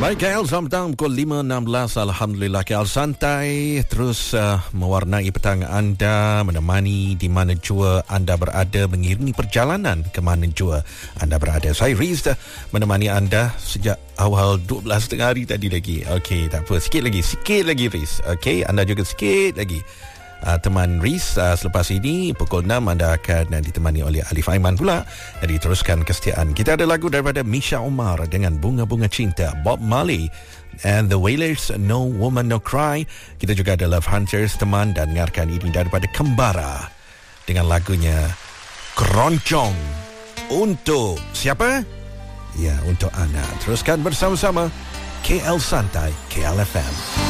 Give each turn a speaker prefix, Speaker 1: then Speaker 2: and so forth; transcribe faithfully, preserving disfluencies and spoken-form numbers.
Speaker 1: Baik, K L, selamat datang pukul lima enam belas. Alhamdulillah, K L santai terus uh, mewarnai petang anda, menemani di mana jua anda berada, mengiringi perjalanan ke mana jua anda berada. Saya Riz dah menemani anda sejak awal dua belas tengah hari tadi lagi. Okey, tak apa, sikit lagi, sikit lagi Riz. Okey, anda juga sikit lagi. Uh, teman Riz, uh, selepas ini pukul enam anda akan uh, ditemani oleh Alif Aiman pula. Jadi teruskan kesetiaan. Kita ada lagu daripada Misha Umar dengan Bunga-Bunga Cinta, Bob Marley and the Wailers, No Woman No Cry. Kita juga ada Love Hunters teman, dan dengarkan ini daripada Kembara dengan lagunya Keroncong. Untuk siapa? Ya, untuk Ana. Teruskan bersama-sama K L Santai, K L F M.